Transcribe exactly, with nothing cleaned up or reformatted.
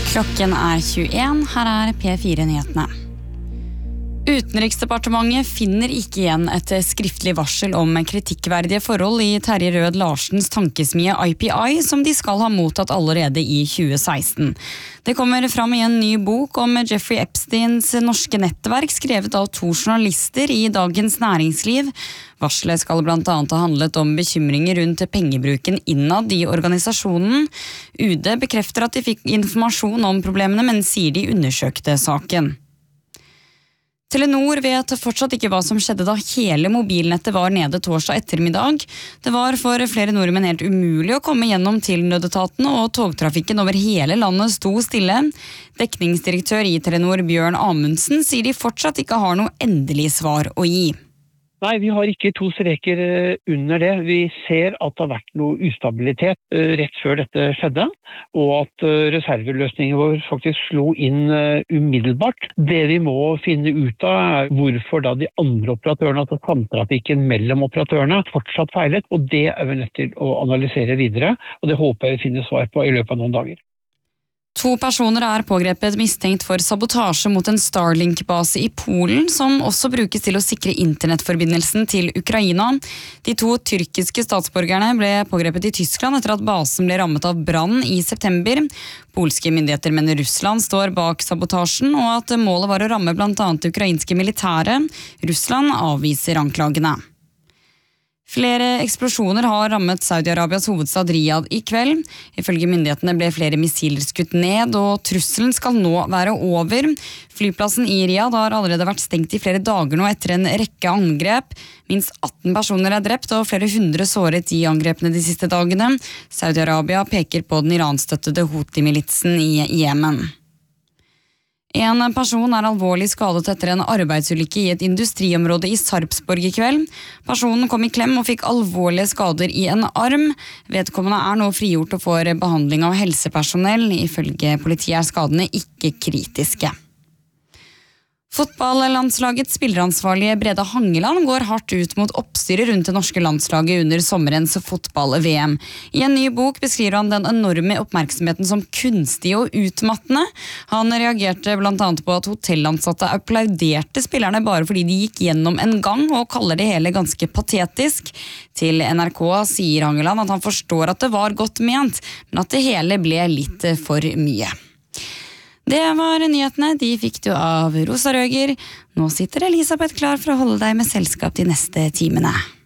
Klokken er tjueen, her er P fire-nyhetene. Utenriksdepartementet finner ikke igjen et skriftlig varsel om kritikkverdige forhold i Terje Rød Larsens tankesmie I P I, som de skal ha mottatt allerede i tjue seksten. Det kommer fram i en ny bok om Jeffrey Epsteins norske nettverk, skrevet av to journalister i Dagens Næringsliv. Varselet skal blant annet ha handlet om bekymringer rundt pengebruken innad i organisasjonen. U D bekrefter at de fikk informasjon om problemene, men sier de undersøkte saken. Telenor vet fortsatt ikke hva som skjedde da hele mobilnettet var nede torsdag ettermiddag. Det var for flere nordmenn helt umulig å komme gjennom til nødetatene, og togtrafikken over hele landet sto stille. Dekningsdirektør i Telenor Bjørn Amundsen sier de fortsatt ikke har noe endelig svar å gi. Nei, vi har ikke to streker under det. Vi ser at det har vært noe ustabilitet rett før dette skjedde, og at reserveløsningen vår faktisk slo inn umiddelbart. Det vi må finne ut av er hvorfor da de andre operatørene, altså samtrafikken mellom operatørene, fortsatt feilet, og det er vi nødt til å analysere videre, og det håper jeg vi finner svar på i løpet av noen dager. To personer er pågrepet mistenkt for sabotasje mot en Starlink-base i Polen, som også brukes til å sikre internettforbindelsen til Ukraina. De to tyrkiske statsborgerne ble pågrepet i Tyskland etter at basen ble rammet av brann i september. Polske myndigheter mener Russland står bak sabotasjen, og at målet var å ramme blant annet ukrainske militære. Russland avviser anklagene. Flere eksplosjoner har rammet Saudi-Arabias hovedstad Riyadh i kveld. Ifølge myndighetene ble flere missiler skutt ned, og trusselen skal nå være over. Flyplassen i Riyadh har allerede vært stengt i flere dager nå etter en rekke angrep. Minst atten personer er drept, og flere hundre såret i angrepene de siste dagene. Saudi-Arabia peker på den iranstøttede Houthi-militsen i Jemen. En person er alvorlig skadet etter en arbeidsulykke i et industriområde i Sarpsborg i kveld. Personen kom i klem og fikk alvorlige skader i en arm. Vedkommende er nå frigjort og får behandling av helsepersonell. Ifølge politiet er skadene ikke kritiske. Fotballandslagets spilleransvarlige Brede Hangeland går hardt ut mot oppstyret rundt det norske landslaget under sommerens fotball-V M. I en ny bok beskriver han den enorme oppmerksomheten som kunstig og utmattende. Han reagerte blant annet på at hotellansatte applauderte spillerne bare fordi de gikk gjennom en gang, og kaller det hele ganske patetisk. Til N R K sier Hangeland at han forstår at det var godt ment, men at det hele ble litt for mye. Det var nyhetene, de fikk du av Rosa Røger. Nå sitter Elisabeth klar for å holde deg med selskap de neste timene.